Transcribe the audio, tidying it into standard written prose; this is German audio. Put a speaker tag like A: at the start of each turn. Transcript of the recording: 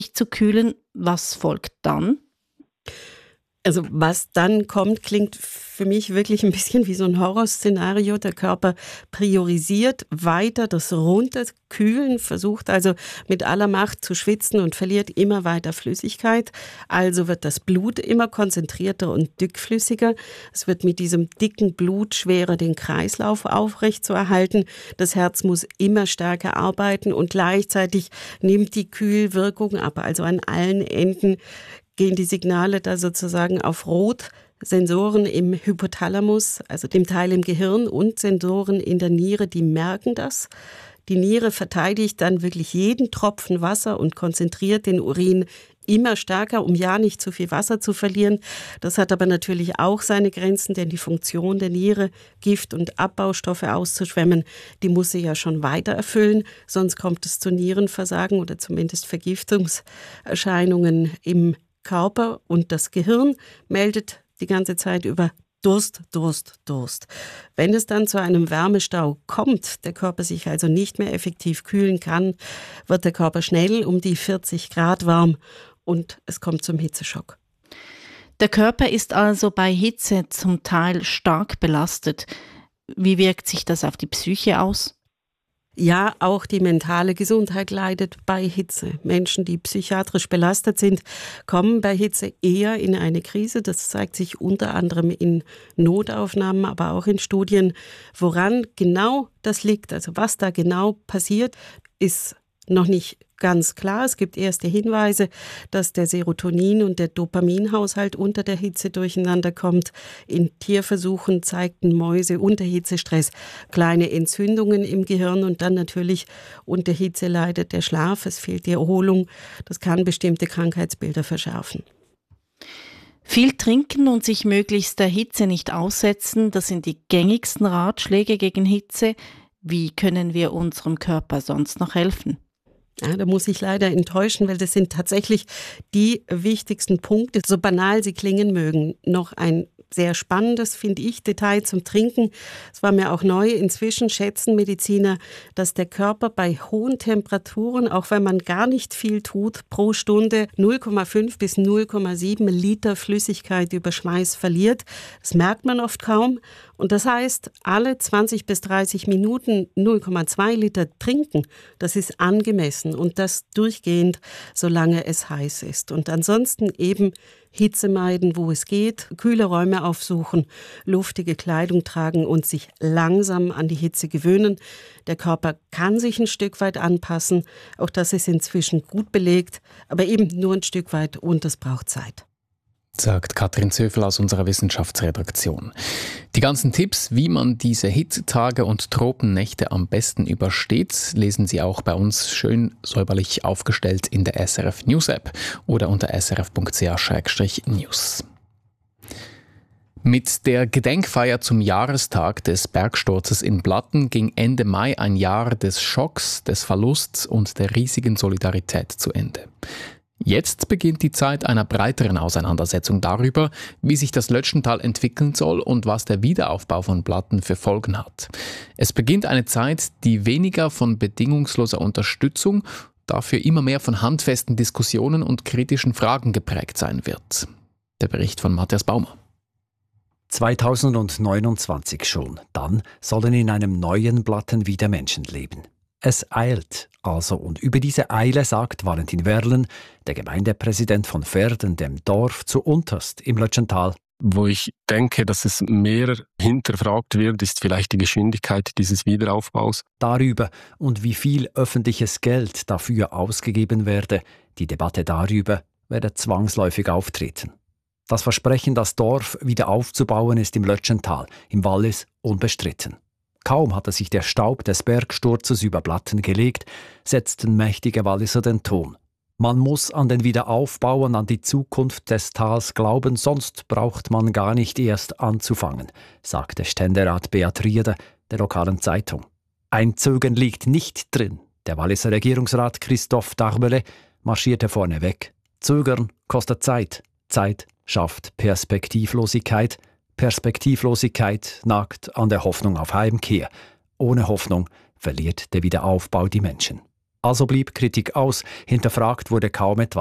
A: zu kühlen. Was folgt dann?
B: Also was dann kommt, klingt für mich wirklich ein bisschen wie so ein Horrorszenario. Der Körper priorisiert weiter das Runterkühlen, versucht also mit aller Macht zu schwitzen und verliert immer weiter Flüssigkeit. Also wird das Blut immer konzentrierter und dickflüssiger. Es wird mit diesem dicken Blut schwerer, den Kreislauf aufrechtzuerhalten. Das Herz muss immer stärker arbeiten und gleichzeitig nimmt die Kühlwirkung ab. Also an allen Enden gehen die Signale da sozusagen auf Rot. Sensoren im Hypothalamus, also dem Teil im Gehirn, und Sensoren in der Niere, die merken das. Die Niere verteidigt dann wirklich jeden Tropfen Wasser und konzentriert den Urin immer stärker, um ja nicht zu viel Wasser zu verlieren. Das hat aber natürlich auch seine Grenzen, denn die Funktion der Niere, Gift- und Abbaustoffe auszuschwemmen, die muss sie ja schon weiter erfüllen, sonst kommt es zu Nierenversagen oder zumindest Vergiftungserscheinungen im Körper, und das Gehirn meldet die ganze Zeit über Durst, Durst, Durst. Wenn es dann zu einem Wärmestau kommt, der Körper sich also nicht mehr effektiv kühlen kann, wird der Körper schnell um die 40 Grad warm und es kommt zum Hitzeschock.
A: Der Körper ist also bei Hitze zum Teil stark belastet. Wie wirkt sich das auf die Psyche aus?
B: Ja, auch die mentale Gesundheit leidet bei Hitze. Menschen, die psychiatrisch belastet sind, kommen bei Hitze eher in eine Krise. Das zeigt sich unter anderem in Notaufnahmen, aber auch in Studien. Woran genau das liegt, also was da genau passiert, ist noch nicht ganz klar. Es gibt erste Hinweise, dass der Serotonin- und der Dopaminhaushalt unter der Hitze durcheinander kommt. In Tierversuchen zeigten Mäuse unter Hitzestress kleine Entzündungen im Gehirn, und dann natürlich unter Hitze leidet der Schlaf, es fehlt die Erholung. Das kann bestimmte Krankheitsbilder verschärfen.
A: Viel trinken und sich möglichst der Hitze nicht aussetzen, das sind die gängigsten Ratschläge gegen Hitze. Wie können wir unserem Körper sonst noch helfen?
B: Ja, da muss ich leider enttäuschen, weil das sind tatsächlich die wichtigsten Punkte, so banal sie klingen mögen. Noch ein sehr spannendes, finde ich, Detail zum Trinken. Es war mir auch neu. Inzwischen schätzen Mediziner, dass der Körper bei hohen Temperaturen, auch wenn man gar nicht viel tut, pro Stunde 0,5 bis 0,7 Liter Flüssigkeit über Schweiß verliert. Das merkt man oft kaum. Und das heißt, alle 20 bis 30 Minuten 0,2 Liter trinken, das ist angemessen, und das durchgehend, solange es heiß ist. Und ansonsten eben Hitze meiden, wo es geht, kühle Räume aufsuchen, luftige Kleidung tragen und sich langsam an die Hitze gewöhnen. Der Körper kann sich ein Stück weit anpassen, auch das ist inzwischen gut belegt, aber eben nur ein Stück weit, und es braucht Zeit.
C: Sagt Katrin Zöfel aus unserer Wissenschaftsredaktion. Die ganzen Tipps, wie man diese Hitzetage und Tropennächte am besten übersteht, lesen Sie auch bei uns schön säuberlich aufgestellt in der SRF News App oder unter srf.ch/news. Mit der Gedenkfeier zum Jahrestag des Bergsturzes in Blatten ging Ende Mai ein Jahr des Schocks, des Verlusts und der riesigen Solidarität zu Ende. Jetzt beginnt die Zeit einer breiteren Auseinandersetzung darüber, wie sich das Lötschental entwickeln soll und was der Wiederaufbau von Blatten für Folgen hat. Es beginnt eine Zeit, die weniger von bedingungsloser Unterstützung, dafür immer mehr von handfesten Diskussionen und kritischen Fragen geprägt sein wird. Der Bericht von Matthias Baumer.
D: 2029 schon. Dann sollen in einem neuen Blatten wieder Menschen leben. Es eilt also, und über diese Eile sagt Valentin Werlen, der Gemeindepräsident von Verden, dem Dorf zu Unterst im Lötschental.
E: Wo ich denke, dass es mehr hinterfragt wird, ist vielleicht die Geschwindigkeit dieses Wiederaufbaus.
D: Darüber und wie viel öffentliches Geld dafür ausgegeben werde, die Debatte darüber werde zwangsläufig auftreten. Das Versprechen, das Dorf wieder aufzubauen, ist im Lötschental, im Wallis, unbestritten. Kaum hatte sich der Staub des Bergsturzes über Blatten gelegt, setzten mächtige Walliser den Ton. Man muss an den Wiederaufbau und an die Zukunft des Tals glauben, sonst braucht man gar nicht erst anzufangen, sagte Ständerat Beat Rieder der lokalen Zeitung. Ein Zögern liegt nicht drin. Der Walliser Regierungsrat Christophe Darbele marschierte vorneweg. Zögern kostet Zeit. Zeit schafft Perspektivlosigkeit. Perspektivlosigkeit nagt an der Hoffnung auf Heimkehr. Ohne Hoffnung verliert der Wiederaufbau die Menschen. Also blieb Kritik aus, hinterfragt wurde kaum etwas.